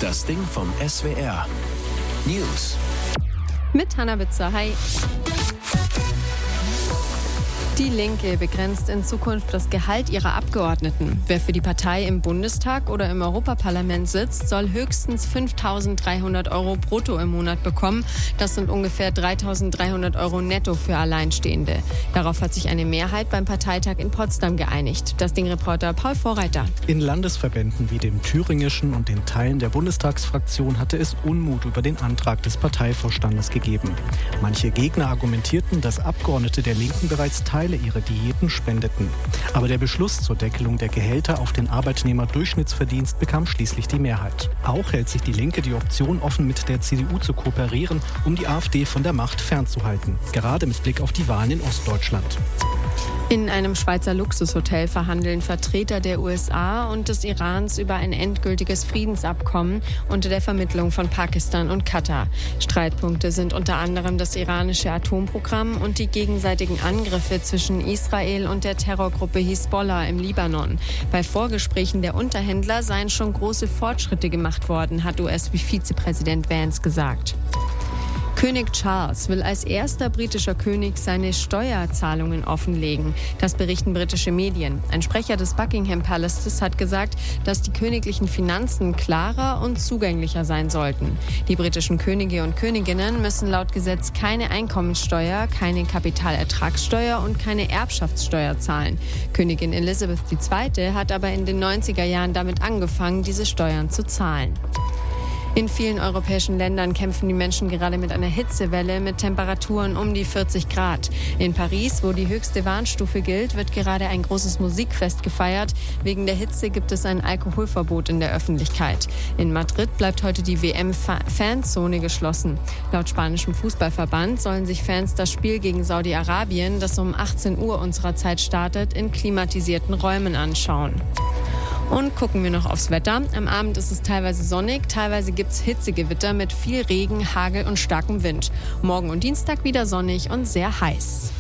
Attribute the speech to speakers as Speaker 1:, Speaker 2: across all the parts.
Speaker 1: Das Ding vom SWR. News.
Speaker 2: Mit Hannah Bitzer. Hi. Die Linke begrenzt in Zukunft das Gehalt ihrer Abgeordneten. Wer für die Partei im Bundestag oder im Europaparlament sitzt, soll höchstens 5.300 € brutto im Monat bekommen. Das sind ungefähr 3.300 € netto für Alleinstehende. Darauf hat sich eine Mehrheit beim Parteitag in Potsdam geeinigt. Das Ding-Reporter Paul Vorreiter.
Speaker 3: In Landesverbänden wie dem thüringischen und den Teilen der Bundestagsfraktion hatte es Unmut über den Antrag des Parteivorstandes gegeben. Manche Gegner argumentierten, dass Abgeordnete der Linken bereits Teile ihrer Diäten spendeten. Aber der Beschluss zur Deckelung der Gehälter auf den Arbeitnehmerdurchschnittsverdienst bekam schließlich die Mehrheit. Auch hält sich die Linke die Option offen, mit der CDU zu kooperieren, um die AfD von der Macht fernzuhalten. Gerade mit Blick auf die Wahlen in Ostdeutschland.
Speaker 2: In einem Schweizer Luxushotel verhandeln Vertreter der USA und des Irans über ein endgültiges Friedensabkommen unter der Vermittlung von Pakistan und Katar. Streitpunkte sind unter anderem das iranische Atomprogramm und die gegenseitigen Angriffe zwischen Israel und der Terrorgruppe Hisbollah im Libanon. Bei Vorgesprächen der Unterhändler seien schon große Fortschritte gemacht worden, hat US-Vizepräsident Vance gesagt. König Charles will als erster britischer König seine Steuerzahlungen offenlegen. Das berichten britische Medien. Ein Sprecher des Buckingham Palastes hat gesagt, dass die königlichen Finanzen klarer und zugänglicher sein sollten. Die britischen Könige und Königinnen müssen laut Gesetz keine Einkommensteuer, keine Kapitalertragssteuer und keine Erbschaftssteuer zahlen. Königin Elizabeth II. Hat aber in den 90er Jahren damit angefangen, diese Steuern zu zahlen. In vielen europäischen Ländern kämpfen die Menschen gerade mit einer Hitzewelle mit Temperaturen um die 40 Grad. In Paris, wo die höchste Warnstufe gilt, wird gerade ein großes Musikfest gefeiert. Wegen der Hitze gibt es ein Alkoholverbot in der Öffentlichkeit. In Madrid bleibt heute die WM-Fanzone geschlossen. Laut spanischem Fußballverband sollen sich Fans das Spiel gegen Saudi-Arabien, das um 18 Uhr unserer Zeit startet, in klimatisierten Räumen anschauen. Und gucken wir noch aufs Wetter. Am Abend ist es teilweise sonnig, teilweise gibt es Hitzegewitter mit viel Regen, Hagel und starkem Wind. Morgen und Dienstag wieder sonnig und sehr heiß.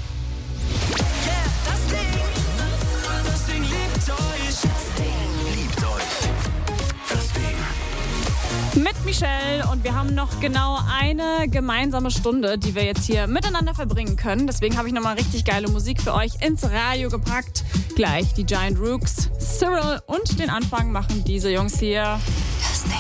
Speaker 4: Mit Michelle und wir haben noch genau eine gemeinsame Stunde, die wir jetzt hier miteinander verbringen können. Deswegen habe ich nochmal richtig geile Musik für euch ins Radio gepackt. Gleich die Giant Rooks, Cyril und den Anfang machen diese Jungs hier.